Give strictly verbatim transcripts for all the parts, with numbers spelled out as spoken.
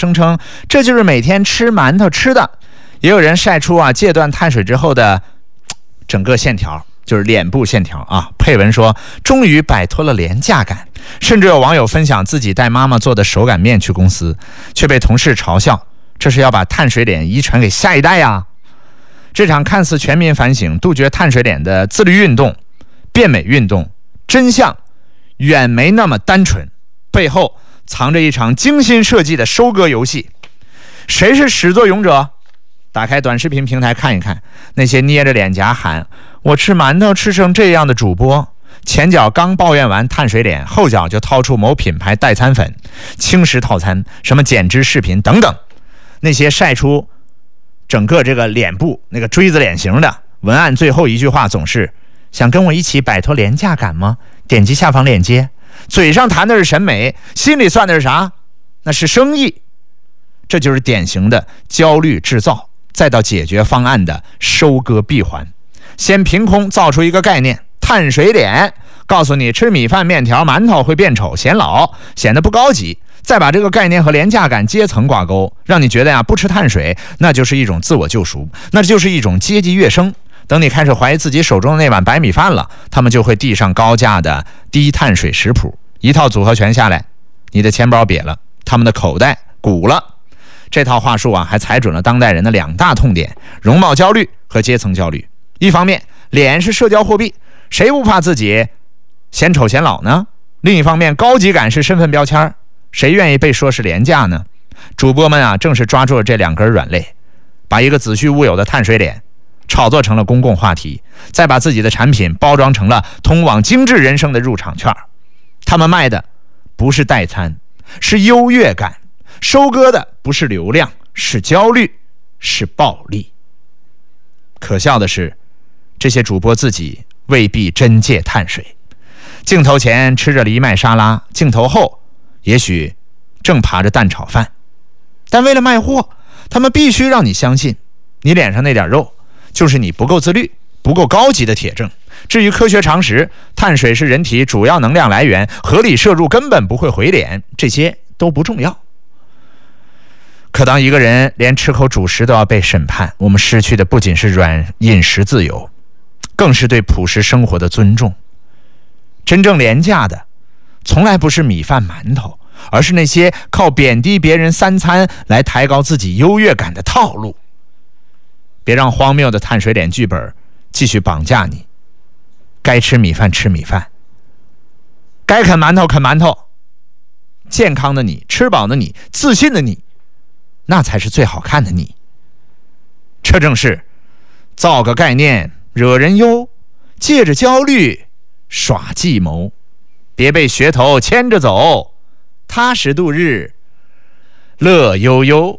声称这就是每天吃馒头吃的，也有人晒出啊戒断碳水之后的整个线条，就是脸部线条啊，配文说终于摆脱了廉价感。甚至有网友分享自己带妈妈做的手擀面去公司，却被同事嘲笑，这是要把碳水脸遗传给下一代呀。这场看似全民反省杜绝碳水脸的自律运动、变美运动，真相远没那么单纯，背后藏着一场精心设计的收割游戏。谁是始作俑者？打开短视频平台看一看，那些捏着脸颊喊我吃馒头吃成这样的主播，前脚刚抱怨完碳水脸，后脚就掏出某品牌代餐粉、轻食套餐、什么减脂视频等等。那些晒出整个这个脸部那个锥子脸型的文案，最后一句话总是想跟我一起摆脱廉价感吗？点击下方链接。嘴上谈的是审美，心里算的是啥？那是生意。这就是典型的焦虑制造，再到解决方案的收割闭环。先凭空造出一个概念，碳水脸，告诉你吃米饭面条馒头会变丑显老，显得不高级，再把这个概念和廉价感阶层挂钩，让你觉得呀不吃碳水那就是一种自我救赎，那就是一种阶级跃升。等你开始怀疑自己手中的那碗白米饭了，他们就会递上高价的低碳水食谱，一套组合拳下来，你的钱包瘪了，他们的口袋鼓了。这套话术啊，还踩准了当代人的两大痛点：容貌焦虑和阶层焦虑。一方面，脸是社交货币，谁不怕自己显丑显老呢？另一方面，高级感是身份标签，谁愿意被说是廉价呢？主播们啊，正是抓住了这两根软肋，把一个子虚乌有的碳水脸炒作成了公共话题，再把自己的产品包装成了通往精致人生的入场券。他们卖的不是代餐，是优越感，收割的不是流量，是焦虑，是暴力。可笑的是，这些主播自己未必真戒碳水，镜头前吃着藜麦沙拉，镜头后也许正扒着蛋炒饭，但为了卖货，他们必须让你相信你脸上那点肉就是你不够自律、不够高级的铁证。至于科学常识，碳水是人体主要能量来源，合理摄入根本不会毁脸，这些都不重要。可当一个人连吃口主食都要被审判，我们失去的不仅是软饮食自由，更是对朴实生活的尊重。真正廉价的从来不是米饭馒头，而是那些靠贬低别人三餐来抬高自己优越感的套路。别让荒谬的碳水脸剧本继续绑架你，该吃米饭吃米饭，该啃馒头啃馒头。健康的你，吃饱的你，自信的你，那才是最好看的你。这正是造个概念惹人忧，借着焦虑耍计谋，别被噱头牵着走，踏实度日乐悠悠。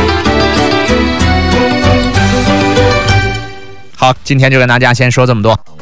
好，今天就跟大家先说这么多。